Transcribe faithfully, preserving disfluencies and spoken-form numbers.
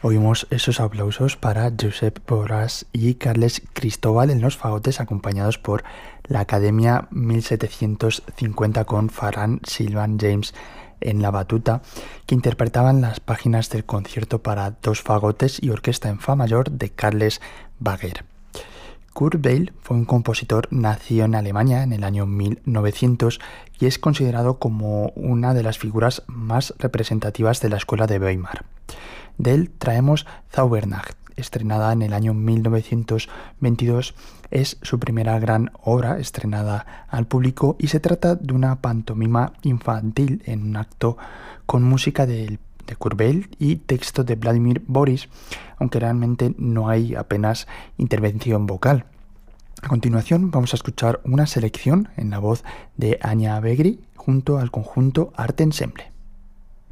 Oímos esos aplausos para Josep Borràs y Carles Cristóbal en los fagotes, acompañados por la Academia mil setecientos cincuenta con Ferran Silvan James en la batuta, que interpretaban las páginas del concierto para dos fagotes y orquesta en fa mayor de Carles Wager. Kurt Weill fue un compositor nacido en Alemania en el año mil novecientos y es considerado como una de las figuras más representativas de la escuela de Weimar. De él traemos Zaubernacht, estrenada en el año mil novecientos veintidós. Es su primera gran obra estrenada al público y se trata de una pantomima infantil en un acto con música de, de Kurt Weill y texto de Vladimir Boris, aunque realmente no hay apenas intervención vocal. A continuación vamos a escuchar una selección en la voz de Anya Begri junto al conjunto Art Ensemble.